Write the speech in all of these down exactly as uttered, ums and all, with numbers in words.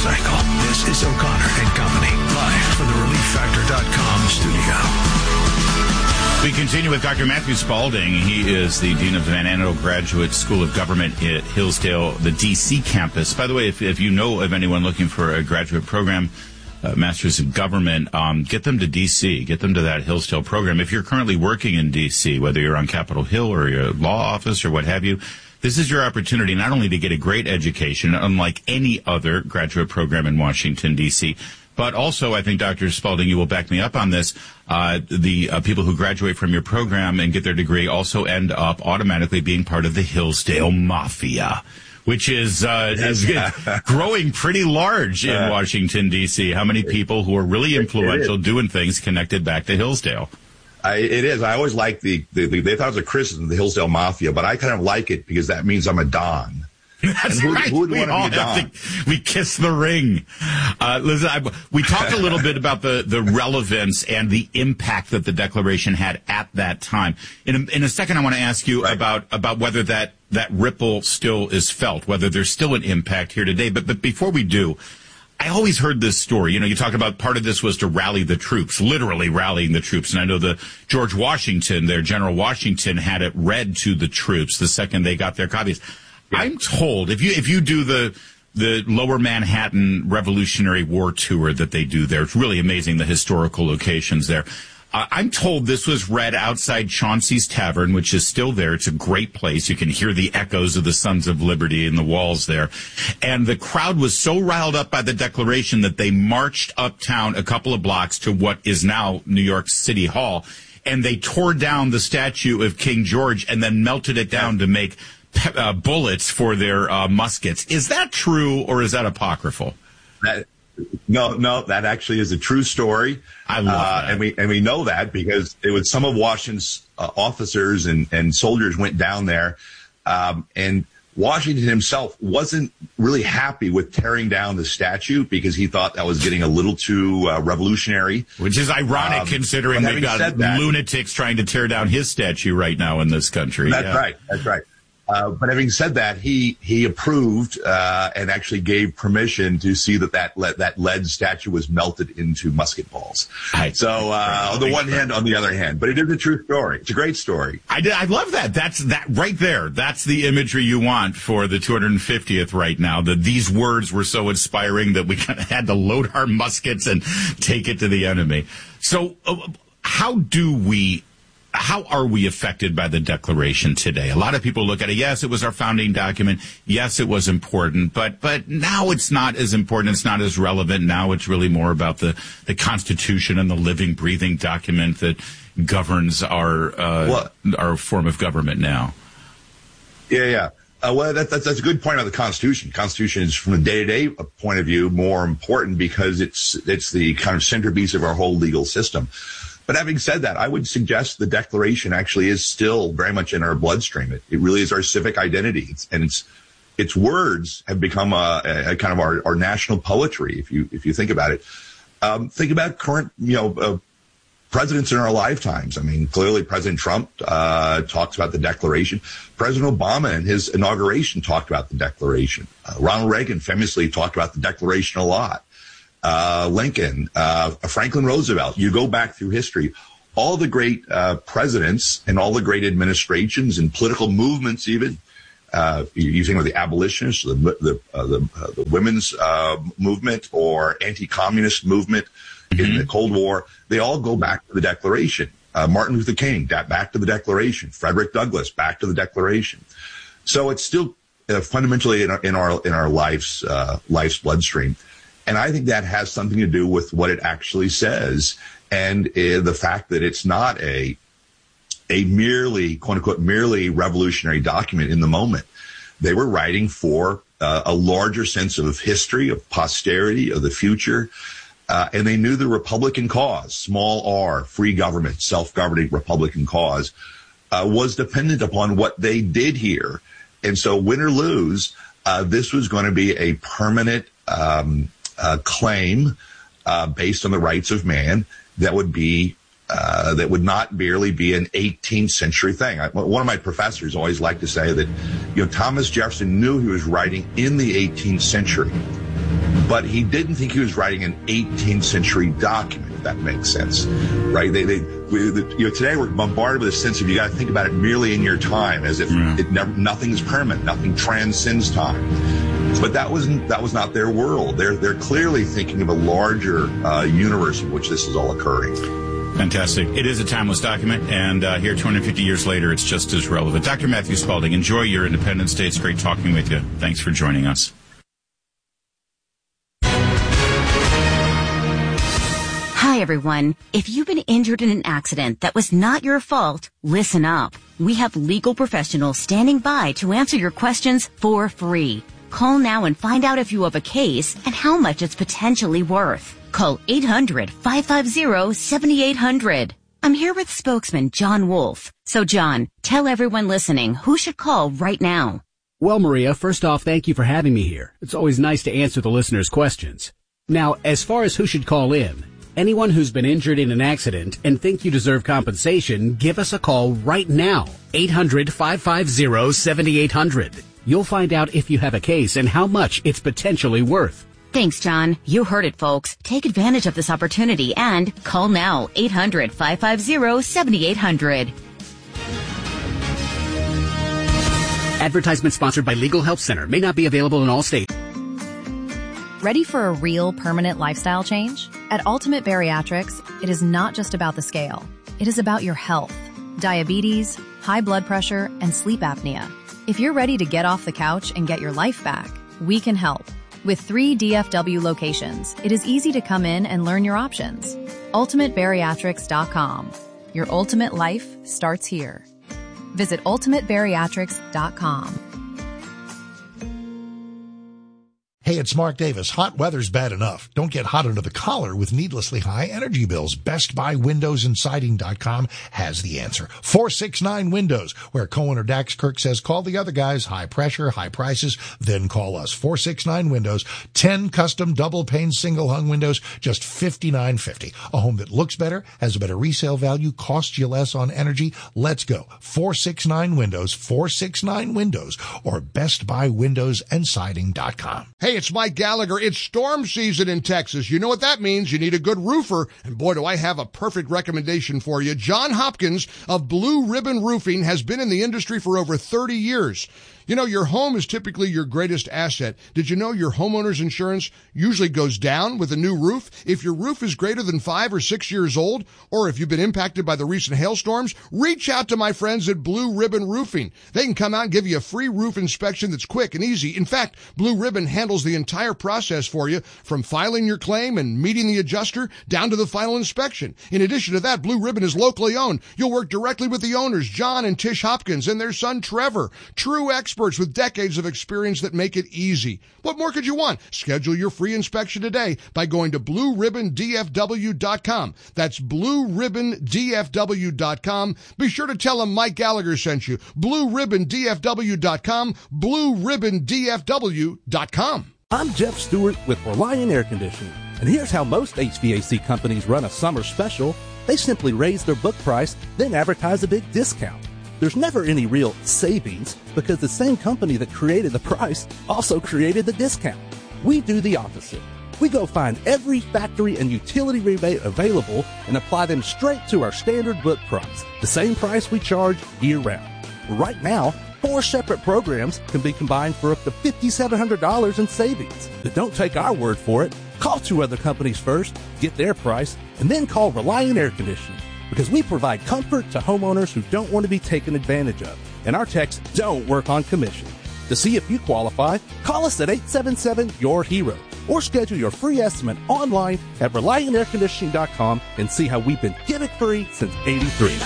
cycle. This is O'Connor and Company, live from the relief factor dot com studio. We continue with Doctor Matthew Spalding. He is the Dean of the Van Andel Graduate School of Government at Hillsdale, the D C campus. By the way, if, if you know of anyone looking for a graduate program, uh, Masters of Government, um, get them to D C. Get them to that Hillsdale program. If you're currently working in D C, whether you're on Capitol Hill or your law office or what have you, this is your opportunity not only to get a great education, unlike any other graduate program in Washington, D C, but also, I think, Doctor Spalding, you will back me up on this, uh, the uh, people who graduate from your program and get their degree also end up automatically being part of the Hillsdale Mafia, which is, uh, is growing pretty large in Washington, D C. How many people who are really influential doing things connected back to Hillsdale? I, it is. I always like the, the, the, they thought it was a criticism of the Hillsdale Mafia, but I kind of like it because that means I'm a Don. That's who, right. Who would we want all to be a Don? To, we kiss the ring. Uh, listen, I, we talked a little bit about the, the relevance and the impact that the Declaration had at that time. In a, in a second, I want to ask you right. about, about whether that, that ripple still is felt, whether there's still an impact here today. But, but before we do, I always heard this story. You know, you talked about part of this was to rally the troops, literally rallying the troops. And I know the George Washington, their General Washington, had it read to the troops the second they got their copies. Yeah. I'm told if you if you do the the Lower Manhattan Revolutionary War tour that they do there, it's really amazing, the historical locations there. Uh, I'm told this was read outside Chauncey's Tavern, which is still there. It's a great place. You can hear the echoes of the Sons of Liberty in the walls there. And the crowd was so riled up by the Declaration that they marched uptown a couple of blocks to what is now New York City Hall. And they tore down the statue of King George and then melted it down to make uh, bullets for their uh, muskets. Is that true, or is that apocryphal? That- No, no, that actually is a true story. I love uh, that. And we, and we know that because it was some of Washington's uh, officers and, and soldiers went down there. Um, and Washington himself wasn't really happy with tearing down the statue because he thought that was getting a little too uh, revolutionary. Which is ironic um, considering they've got that, lunatics trying to tear down his statue right now in this country. That's yeah. right. That's right. Uh, but having said that, he he approved uh, and actually gave permission to see that that lead, that lead statue was melted into musket balls. I, so uh, on the one hand, on the other hand, but it is a true story. It's a great story. I did, I love that. That's that right there. That's the imagery you want for the two hundred fiftieth right now. That these words were so inspiring that we kind of had to load our muskets and take it to the enemy. So uh, how do we? How are we affected by the Declaration today? A lot of people look at it. Yes, it was our founding document. Yes, it was important, but but now it's not as important. It's not as relevant. Now it's really more about the, the Constitution and the living, breathing document that governs our uh, well, our form of government now. Yeah, yeah. Uh, well, that, that's that's a good point about the Constitution. Constitution is, from a day-to-day point of view, more important because it's it's the kind of centerpiece of our whole legal system. But having said that, I would suggest the Declaration actually is still very much in our bloodstream. It, it really is our civic identity. It's, and it's, its words have become a, a kind of our, our national poetry, if you, if you think about it. Um, think about current, you know, uh, presidents in our lifetimes. I mean, clearly President Trump, uh, talks about the Declaration. President Obama in his inauguration talked about the Declaration. Uh, Ronald Reagan famously talked about the Declaration a lot. Uh, Lincoln, uh, Franklin Roosevelt, you go back through history, all the great, uh, presidents and all the great administrations and political movements even, uh, you, you think of the abolitionists, the, the, uh, the, uh, the women's, uh, movement or anti-communist movement mm-hmm. in the Cold War, they all go back to the Declaration. Uh, Martin Luther King, back to the Declaration. Frederick Douglass, back to the Declaration. So it's still uh, fundamentally in our, in our, in our life's, uh, life's bloodstream. And I think that has something to do with what it actually says and uh, the fact that it's not a a merely, quote unquote, merely revolutionary document in the moment. They were writing for uh, a larger sense of history, of posterity, of the future. Uh, and they knew the Republican cause, small r, free government, self-governing Republican cause, uh, was dependent upon what they did here. And so win or lose, uh, this was going to be a permanent um Uh, claim uh, based on the rights of man that would be uh, that would not merely be an eighteenth century thing. I, one of my professors always liked to say that, you know, Thomas Jefferson knew he was writing in the eighteenth century, but he didn't think he was writing an eighteenth century document, if that makes sense, right? They, they, we, the, you know, today we're bombarded with a sense of you got to think about it merely in your time, as if yeah. it never, nothing is permanent, nothing transcends time. But that wasn't that was not their world. They're they're clearly thinking of a larger uh, universe in which this is all occurring. Fantastic. It is a timeless document, and uh, here two hundred fifty years later, it's just as relevant. Doctor Matthew Spalding, enjoy your Independence Day. It's great talking with you. Thanks for joining us. Hi, everyone. If you've been injured in an accident that was not your fault, listen up. We have legal professionals standing by to answer your questions for free. Call now and find out if you have a case and how much it's potentially worth. Call eight hundred, five five zero, seven eight zero zero. I'm here with spokesman John Wolf. So, John, tell everyone listening who should call right now. Well, Maria, first off, thank you for having me here. It's always nice to answer the listeners' questions. Now, as far as who should call in, anyone who's been injured in an accident and think you deserve compensation, give us a call right now. eight hundred, five five zero, seven eight zero zero. You'll find out if you have a case and how much it's potentially worth. Thanks, John. You heard it, folks. Take advantage of this opportunity and call now. eight hundred, five five zero, seven eight zero zero. Advertisement sponsored by Legal Help Center. May not be available in all states. Ready for a real permanent lifestyle change? At Ultimate Bariatrics, it is not just about the scale. It is about your health, diabetes, high blood pressure, and sleep apnea. If you're ready to get off the couch and get your life back, we can help. With three D F W locations, it is easy to come in and learn your options. ultimate bariatrics dot com. Your ultimate life starts here. Visit ultimate bariatrics dot com. Hey, it's Mark Davis. Hot weather's bad enough. Don't get hot under the collar with needlessly high energy bills. Best Buy Windows and Siding dot com has the answer. four six nine Windows, where co-owner Dax Kirk says, call the other guys. High pressure, high prices, then call us. four six nine Windows, ten custom double-pane single-hung windows, just fifty-nine fifty. A home that looks better, has a better resale value, costs you less on energy. Let's go. four six nine Windows, four six nine Windows, or Best Buy Windows and Siding dot com. Hey, it's Mike Gallagher. It's storm season in Texas. You know what that means. You need a good roofer. And boy, do I have a perfect recommendation for you. John Hopkins of Blue Ribbon Roofing has been in the industry for over thirty years. You know, your home is typically your greatest asset. Did you know your homeowner's insurance usually goes down with a new roof? If your roof is greater than five or six years old, or if you've been impacted by the recent hailstorms, reach out to my friends at Blue Ribbon Roofing. They can come out and give you a free roof inspection that's quick and easy. In fact, Blue Ribbon handles the entire process for you, from filing your claim and meeting the adjuster down to the final inspection. In addition to that, Blue Ribbon is locally owned. You'll work directly with the owners, John and Tish Hopkins, and their son, Trevor. True experts. Experts with decades of experience that make it easy. What more could you want? Schedule your free inspection today by going to blue ribbon d f w dot com. That's blue ribbon d f w dot com. Be sure to tell them Mike Gallagher sent you. blue ribbon d f w dot com. blue ribbon d f w dot com. I'm Jeff Stewart with Reliant Air Conditioning, and here's how most H V A C companies run a summer special. They simply raise their book price, then advertise a big discount. There's never any real savings because the same company that created the price also created the discount. We do the opposite. We go find every factory and utility rebate available and apply them straight to our standard book price, the same price we charge year-round. Right now, four separate programs can be combined for up to five thousand seven hundred dollars in savings. But don't take our word for it. Call two other companies first, get their price, and then call Reliant Air Conditioning. Because we provide comfort to homeowners who don't want to be taken advantage of. And our techs don't work on commission. To see if you qualify, call us at eight seven seven, Y O U R hero or schedule your free estimate online at reliant air conditioning dot com and see how we've been gimmick-free since eighty-three.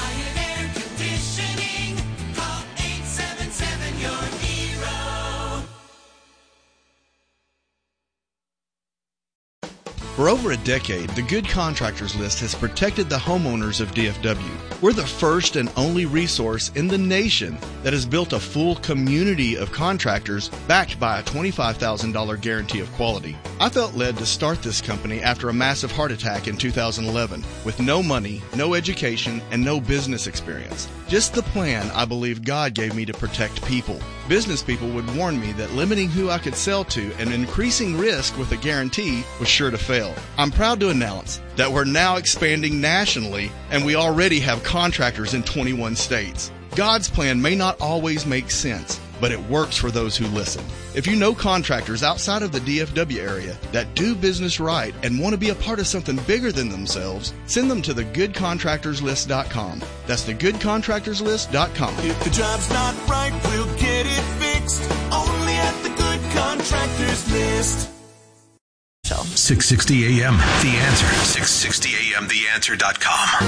For over a decade, the Good Contractors List has protected the homeowners of D F W. We're the first and only resource in the nation that has built a full community of contractors backed by a twenty-five thousand dollars guarantee of quality. I felt led to start this company after a massive heart attack in two thousand eleven with no money, no education, and no business experience. Just the plan I believe God gave me to protect people. business people would warn me that limiting who I could sell to and increasing risk with a guarantee was sure to fail. I'm proud to announce that we're now expanding nationally, and we already have contractors in twenty-one states. God's plan may not always make sense, but it works for those who listen. If you know contractors outside of the D F W area that do business right and want to be a part of something bigger than themselves, send them to the good contractors list dot com. That's the good contractors list dot com. If the job's not right, we'll get it fixed. Only at the Good Contractors List. six sixty A M, The Answer. six sixty A M the answer dot com.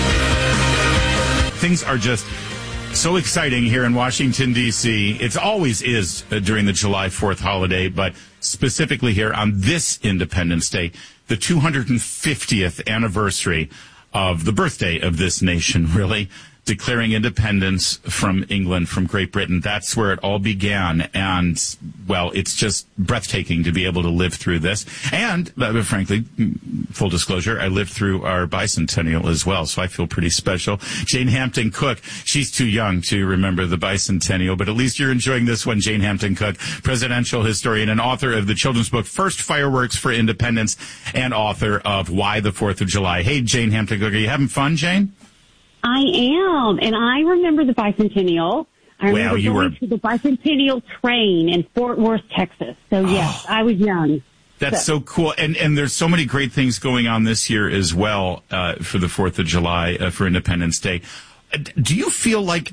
Things are just so exciting here in Washington, D C. It always is uh, during the July fourth holiday, but specifically here on this Independence Day, the two hundred fiftieth anniversary of the birthday of this nation, really, declaring independence from England, from Great Britain. That's where it all began. And, well, it's just breathtaking to be able to live through this. And, uh, frankly, full disclosure, I lived through our bicentennial as well, so I feel pretty special. Jane Hampton Cook, she's too young to remember the bicentennial, but at least you're enjoying this one. Jane Hampton Cook, presidential historian and author of the children's book First Fireworks for Independence, and author of Why the Fourth of July. Hey, Jane Hampton Cook, are you having fun, Jane? I am, and I remember the bicentennial. I remember well, you going were... to the bicentennial train in Fort Worth, Texas. So, yes, oh, I was young. That's so. so cool. And and there's so many great things going on this year as well uh, for the fourth of July, uh, for Independence Day. Uh, do you feel like...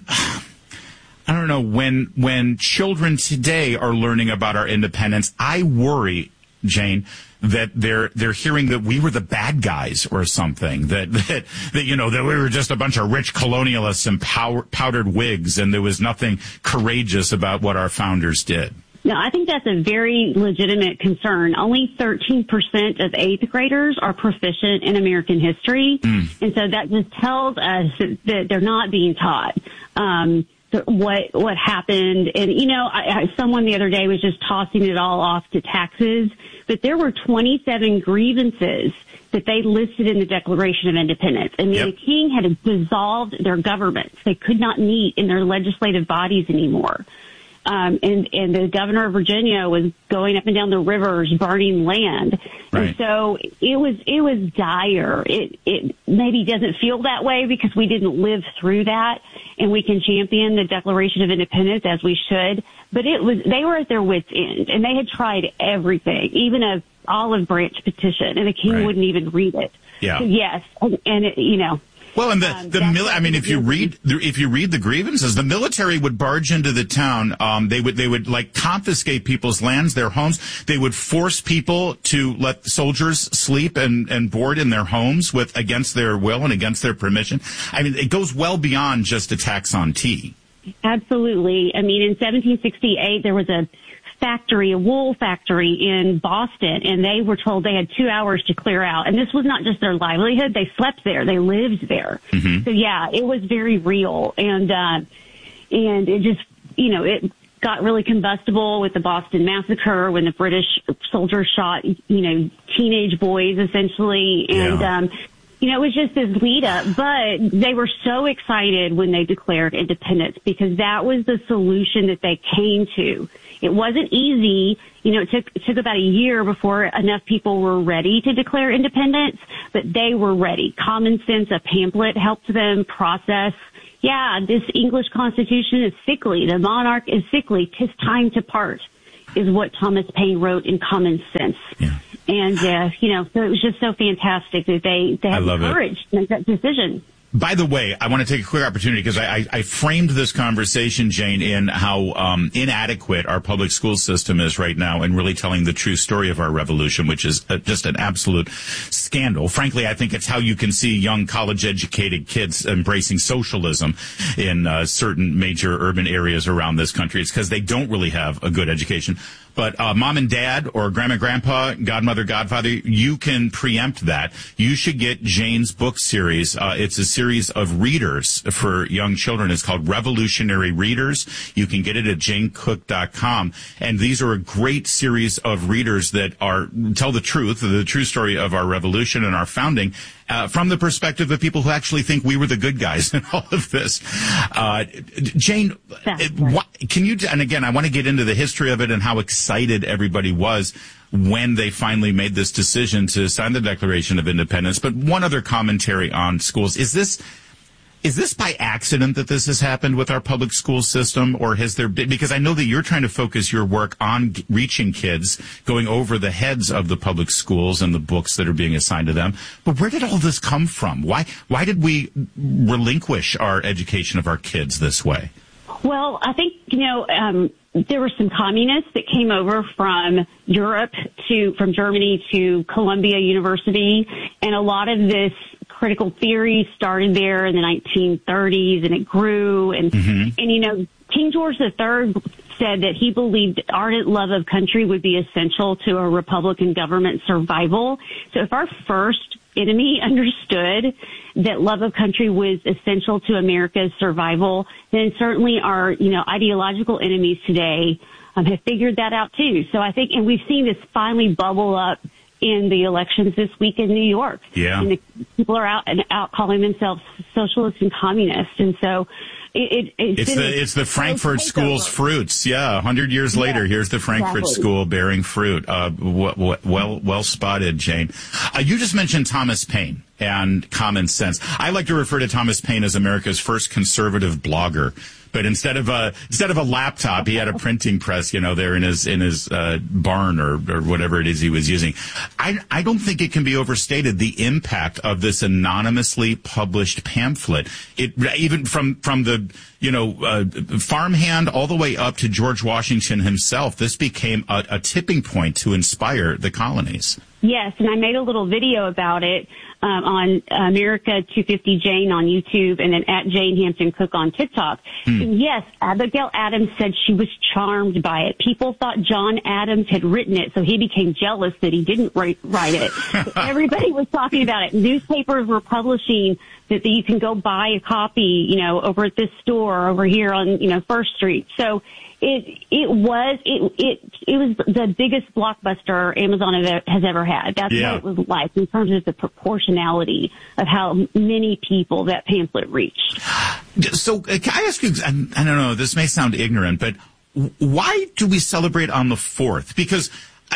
I don't know, when when children today are learning about our independence, I worry, Jane, that they're they're hearing that we were the bad guys or something, that that, that you know, that we were just a bunch of rich colonialists and pow- powdered wigs, and there was nothing courageous about what our founders did. No, I think that's a very legitimate concern. Only thirteen percent of eighth graders are proficient in American history, mm. and so that just tells us that they're not being taught um, what what happened. And, you know, I, I, someone the other day was just tossing it all off to taxes, but there were twenty-seven grievances that they listed in the Declaration of Independence. I mean, yep. the king had dissolved their governments. They could not meet in their legislative bodies anymore. Um, and, and the governor of Virginia was going up and down the rivers, burning land. Right. And so it was, it was dire. It, it maybe doesn't feel that way because we didn't live through that, and we can champion the Declaration of Independence as we should. But it was, they were at their wits' end, and they had tried everything, even a olive branch petition, and the king right. wouldn't even read it. Yeah. So yes. And, and it, you know. Well, and the, um, the mil- I mean, if you read, if you read the grievances, the military would barge into the town. Um, they would, they would like confiscate people's lands, their homes. They would force people to let soldiers sleep and, and board in their homes with, against their will and against their permission. I mean, it goes well beyond just a tax on tea. Absolutely. I mean, in seventeen sixty-eight, there was a factory, a wool factory in Boston, and they were told they had two hours to clear out. And this was not just their livelihood. They slept there. They lived there. Mm-hmm. So, yeah, it was very real. And, uh, and it just, you know, it got really combustible with the Boston Massacre when the British soldiers shot, you know, teenage boys, essentially. And, yeah. um, you know, it was just this lead up, but they were so excited when they declared independence because that was the solution that they came to. It wasn't easy. You know, it took, it took about a year before enough people were ready to declare independence, but they were ready. Common Sense, a pamphlet, helped them process, yeah, this English Constitution is sickly. The monarch is sickly. 'Tis time to part, is what Thomas Paine wrote in Common Sense. Yeah. And, uh, you know, so it was just so fantastic that they, they had the courage to make that decision. By the way, I want to take a quick opportunity because I, I, I framed this conversation, Jane, in how um, inadequate our public school system is right now and really telling the true story of our revolution, which is uh, just an absolute scandal. Frankly, I think it's how you can see young college-educated kids embracing socialism in uh, certain major urban areas around this country. It's because they don't really have a good education. But uh, mom and dad or grandma, grandpa, godmother, godfather, you can preempt that. You should get Jane's book series. Uh, it's a series of readers for young children. It's called Revolutionary Readers. You can get it at jane cook dot com. And these are a great series of readers that are tell the truth, the true story of our revolution and our founding, uh, from the perspective of people who actually think we were the good guys in all of this. Uh, Jane, it, what, can you, and again, I want to get into the history of it and how excited everybody was when they finally made this decision to sign the Declaration of Independence. But one other commentary on schools. Is this, is this by accident that this has happened with our public school system, or has there been, because I know that you're trying to focus your work on reaching kids, going over the heads of the public schools and the books that are being assigned to them. But where did all this come from? Why, why did we relinquish our education of our kids this way? Well, I think, you know, um, there were some communists that came over from Europe to, from Germany to Columbia University, and a lot of this critical theory started there in the nineteen thirties, and it grew, and, mm-hmm. and, you know, King George the Third said that he believed ardent love of country would be essential to a Republican government survival. So if our first enemy understood that love of country was essential to America's survival, then certainly our, you know, ideological enemies today um, have figured that out too. So I think, and we've seen this finally bubble up in the elections this week in New York. Yeah. And the people are out and out calling themselves socialists and communists. And so It, it, it's, it's the it's the Frankfurt School's fruits. Yeah, a hundred years yeah, later, here's the Frankfurt exactly. School bearing fruit. Uh, w- w- well well spotted, Jane. Uh, you just mentioned Thomas Paine and common sense. I like to refer to Thomas Paine as America's first conservative blogger. But instead of a instead of a laptop, he had a printing press, you know, there in his in his uh, barn or or whatever it is he was using. I I don't think it can be overstated the impact of this anonymously published pamphlet. It even from from the you know uh, farmhand all the way up to George Washington himself. This became a, a tipping point to inspire the colonies. Yes, and I made a little video about it um, on America two fifty Jane on YouTube, and then at Jane Hampton Cook on TikTok. Hmm. And yes, Abigail Adams said she was charmed by it. People thought John Adams had written it, so he became jealous that he didn't write, write it. So everybody was talking about it. Newspapers were publishing that you can go buy a copy, you know, over at this store over here on, you know, First Street. So it it was it it it was the biggest blockbuster Amazon has ever had. That's yeah. what it was like in terms of the proportionality of how many people that pamphlet reached. So uh, can I ask you? I, I don't know. This may sound ignorant, but why do we celebrate on the fourth? Because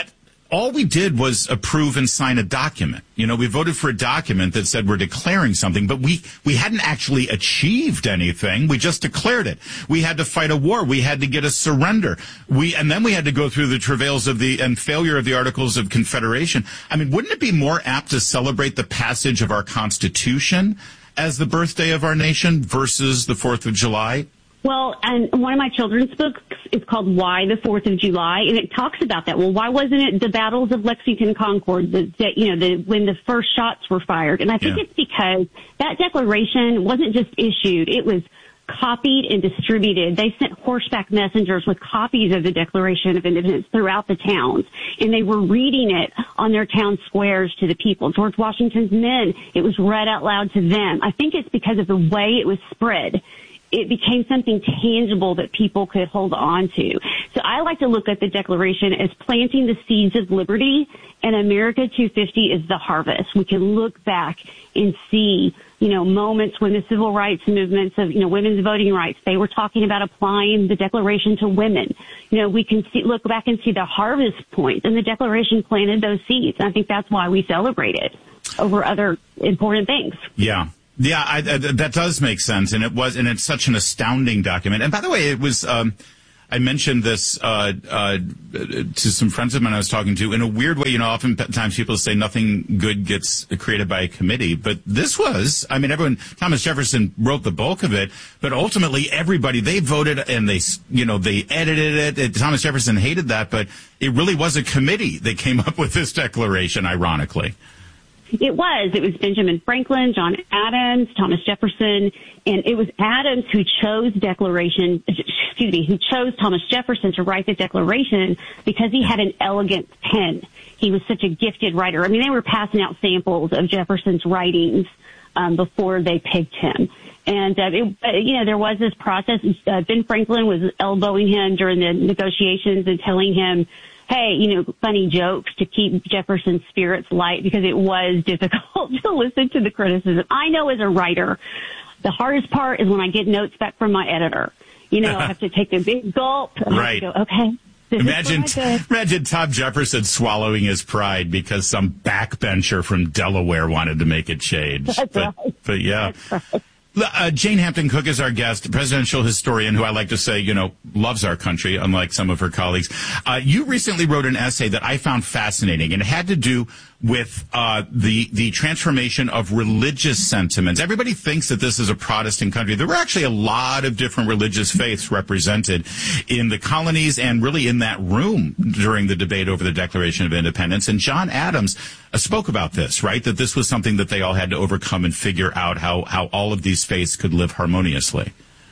all we did was approve and sign a document. You know, we voted for a document that said we're declaring something, but we, we hadn't actually achieved anything. We just declared it. We had to fight a war. We had to get a surrender. We, and then we had to go through the travails of the, and failure of the Articles of Confederation. I mean, wouldn't it be more apt to celebrate the passage of our Constitution as the birthday of our nation versus the fourth of July? Well, and one of my children's books is called Why the fourth of July, and it talks about that. Well, why wasn't it the battles of Lexington, Concord, the, the, you know, the, when the first shots were fired? And I think yeah. it's because that declaration wasn't just issued, it was copied and distributed. They sent horseback messengers with copies of the Declaration of Independence throughout the towns, and they were reading it on their town squares to the people. George Washington's men, it was read out loud to them. I think it's because of the way it was spread. It became something tangible that people could hold on to. So I like to look at the Declaration as planting the seeds of liberty, and America two fifty is the harvest. We can look back and see, you know, moments when the civil rights movements of, you know, women's voting rights, they were talking about applying the Declaration to women. You know, we can see, look back and see the harvest points, and the Declaration planted those seeds. And I think that's why we celebrate it over other important things. Yeah. Yeah, I, I, that does make sense, and it was, and it's such an astounding document. And by the way, it was. Um, I mentioned this uh, uh, to some friends of mine I was talking to. In a weird way, you know, oftentimes people say nothing good gets created by a committee, but this was. I mean, everyone. Thomas Jefferson wrote the bulk of it, but ultimately, everybody they voted and they, you know, they edited it. Thomas Jefferson hated that, but it really was a committee that came up with this declaration. Ironically. It was. It was Benjamin Franklin, John Adams, Thomas Jefferson, and it was Adams who chose Declaration, excuse me, who chose Thomas Jefferson to write the Declaration because he had an elegant pen. He was such a gifted writer. I mean, they were passing out samples of Jefferson's writings um, before they picked him. And, uh, it, uh, you know, there was this process. Uh, Ben Franklin was elbowing him during the negotiations and telling him, hey, you know, funny jokes to keep Jefferson's spirits light, because it was difficult to listen to the criticism. I know as a writer, the hardest part is when I get notes back from my editor. You know, I have to take a big gulp. And right. I have to go, okay. Imagine, imagine Tom Jefferson swallowing his pride because some backbencher from Delaware wanted to make a change. That's but, right. but yeah. That's right. Uh, Jane Hampton Cook is our guest, presidential historian who I like to say, you know, loves our country, unlike some of her colleagues. Uh, you recently wrote an essay that I found fascinating, and it had to do with uh, the the transformation of religious sentiments. Everybody thinks that this is a Protestant country. There were actually a lot of different religious faiths represented in the colonies and really in that room during the debate over the Declaration of Independence. And John Adams uh, spoke about this, right, that this was something that they all had to overcome and figure out how, how all of these faiths could live harmoniously.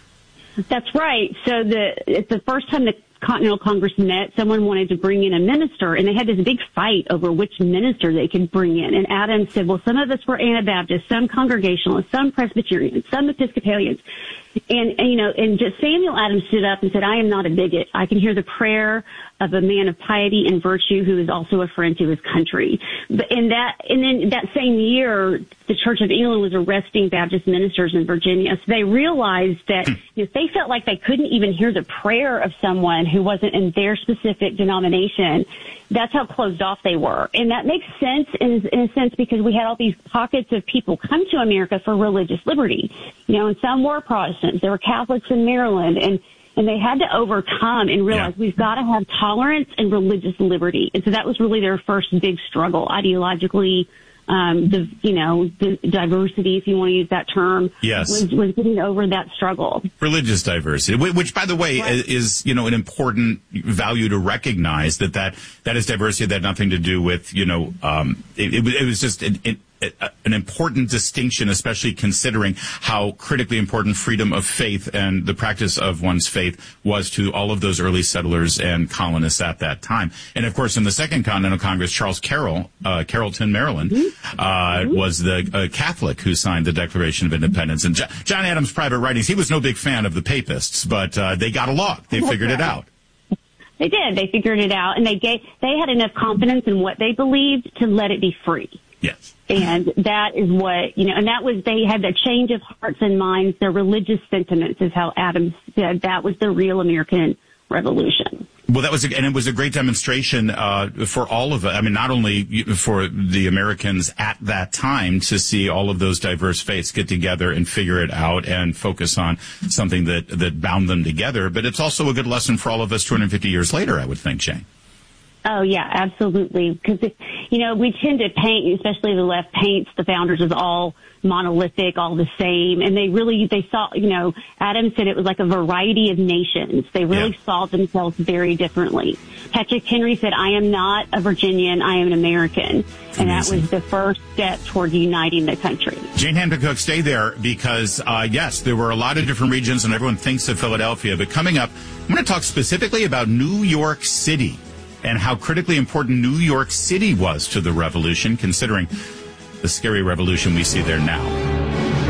That's right. So the it's the first time the Continental Congress met, someone wanted to bring in a minister, and they had this big fight over which minister they could bring in. And Adams said, well, some of us were Anabaptists, some Congregationalists, some Presbyterians, some Episcopalians. And, and, you know, and just Samuel Adams stood up and said, I am not a bigot. I can hear the prayer of a man of piety and virtue who is also a friend to his country. But in that, and then that same year, the Church of England was arresting Baptist ministers in Virginia. So they realized that you know, they felt like they couldn't even hear the prayer of someone who wasn't in their specific denomination. That's how closed off they were. And that makes sense in, in a sense because we had all these pockets of people come to America for religious liberty. You know, and some were Protestants. There were Catholics in Maryland, and And they had to overcome and realize yeah. we've got to have tolerance and religious liberty. And so that was really their first big struggle ideologically. Um, the, you know, the diversity, if you want to use that term, yes. was, was getting over that struggle. Religious diversity, which, by the way, right. is, you know, an important value to recognize that that, that is diversity that had nothing to do with, you know, um, it, it, it was just an, it, an important distinction, especially considering how critically important freedom of faith and the practice of one's faith was to all of those early settlers and colonists at that time. And of course, in the Second Continental Congress, Charles Carroll, uh, Carrollton, Maryland, mm-hmm. uh, mm-hmm. was the uh, Catholic who signed the Declaration of Independence. And J- John Adams' private writings, he was no big fan of the papists, but uh, they got along. They figured it out. They did. They figured it out, and they gave, they had enough confidence in what they believed to let it be free. Yes. And that is what, you know, and that was, they had a change of hearts and minds. Their religious sentiments is how Adams said that was the real American Revolution. Well, that was, a, and it was a great demonstration uh, for all of it. I mean, not only for the Americans at that time to see all of those diverse faiths get together and figure it out and focus on something that, that bound them together, but it's also a good lesson for all of us two hundred fifty years later, I would think, Jane. Oh, yeah, absolutely. Because, you know, we tend to paint, especially the left paints the founders as all monolithic, all the same. And they really, they saw, you know, Adams said it was like a variety of nations. They really yeah. saw themselves very differently. Patrick Henry said, I am not a Virginian, I am an American. And Amazing. That was the first step toward uniting the country. Jane Hampton Cook, stay there because, uh, yes, there were a lot of different regions and everyone thinks of Philadelphia. But coming up, I'm going to talk specifically about New York City and how critically important New York City was to the revolution, considering the scary revolution we see there now.